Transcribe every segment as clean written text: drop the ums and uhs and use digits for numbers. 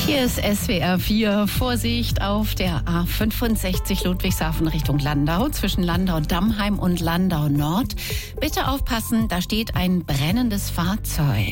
Hier ist SWR 4. Vorsicht auf der A65 Ludwigshafen Richtung Landau, zwischen Landau-Dammheim und Landau-Nord. Bitte aufpassen, da steht ein brennendes Fahrzeug.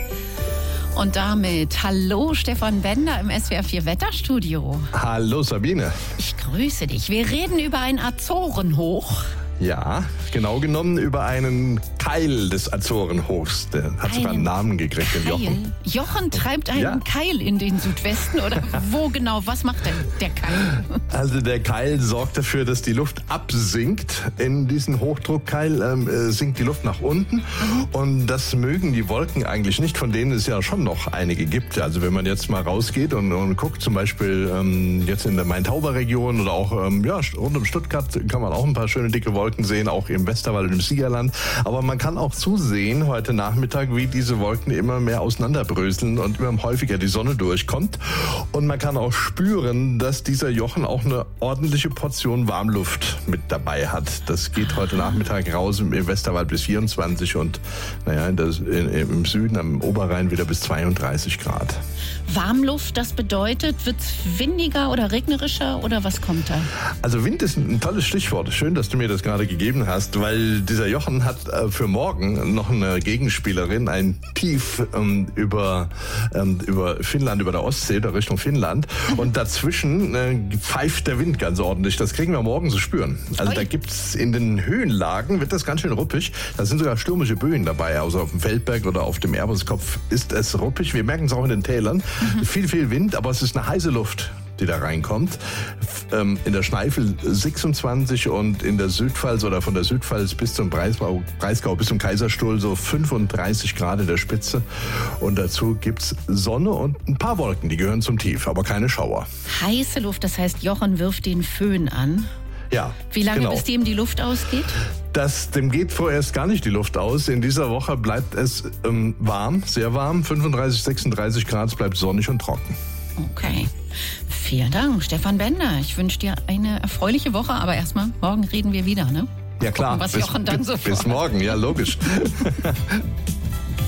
Und damit hallo Stefan Bender im SWR 4 Wetterstudio. Hallo Sabine. Ich grüße dich. Wir reden über ein Azorenhoch. Ja, genau genommen über einen Keil des Azorenhochs. Der hat sogar einen Namen gekriegt, den Jochen. Jochen treibt einen Keil in den Südwesten oder wo genau? Was macht denn der Keil? Also der Keil sorgt dafür, dass die Luft absinkt. In diesen Hochdruckkeil sinkt die Luft nach unten. Und das mögen die Wolken eigentlich nicht, von denen es ja schon noch einige gibt. Also wenn man jetzt mal rausgeht und guckt, zum Beispiel jetzt in der Main-Tauber-Region oder auch rund um Stuttgart kann man auch ein paar schöne dicke Wolken sehen, auch im Westerwald und im Siegerland. Aber man kann auch zusehen heute Nachmittag, wie diese Wolken immer mehr auseinanderbröseln und immer häufiger die Sonne durchkommt. Und man kann auch spüren, dass dieser Jochen auch eine ordentliche Portion Warmluft mit dabei hat. Das geht heute Nachmittag raus im Westerwald bis 24 und im Süden am Oberrhein wieder bis 32 Grad. Warmluft, das bedeutet, wird es windiger oder regnerischer oder was kommt da? Also Wind ist ein tolles Stichwort. Schön, dass du mir das gerade gegeben hast, weil dieser Jochen hat für morgen noch eine Gegenspielerin, ein Tief über Finnland, über der Ostsee, oder Richtung Finnland. Und dazwischen pfeift der Wind ganz ordentlich. Das kriegen wir morgen zu spüren. Also da gibt's in den Höhenlagen, wird das ganz schön ruppig. Da sind sogar stürmische Böen dabei. Also auf dem Feldberg oder auf dem Erbeskopf ist es ruppig. Wir merken es auch in den Tälern. Viel Wind, aber es ist eine heiße Luft, die da reinkommt. In der Schneifel 26 und in der Südpfalz oder von der Südpfalz bis zum Breisgau bis zum Kaiserstuhl so 35 Grad in der Spitze. Und dazu gibt's Sonne und ein paar Wolken, die gehören zum Tief, aber keine Schauer. Heiße Luft, das heißt, Jochen wirft den Föhn an. Ja. Wie lange bis dem die Luft ausgeht? Dem geht vorerst gar nicht die Luft aus. In dieser Woche bleibt es warm, sehr warm, 35, 36 Grad, es bleibt sonnig und trocken. Okay. Vielen Dank, Stefan Bender. Ich wünsche dir eine erfreuliche Woche, aber erstmal, morgen reden wir wieder, ne? Ja klar, Gucken, was Jochen dann so bis morgen, ja logisch.